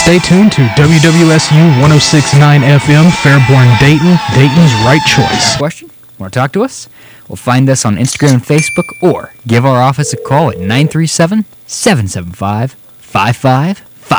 Stay tuned to WWSU 1069 FM, Fairborn, Dayton, Dayton's right choice. Question? Want to talk to us? Well, find us on Instagram and Facebook or give our office a call at 937-775-5555.